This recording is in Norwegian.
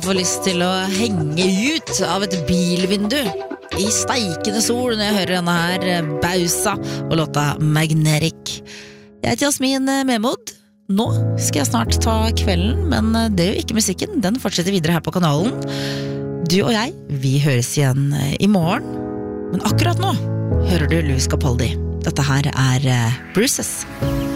Får lyst til å henge ut av et bilvindu i steikende sol når jeg hører denne her Bausa og låta Magnetic. Jeg heter Jasmin Memod. Nå skal jeg snart ta kvelden, men det er jo ikke musikken. Den fortsetter videre her på kanalen. Du og jeg, vi høres igjen i morgen. Men akkurat nå hører du Louis Capaldi. Dette her er Bruises.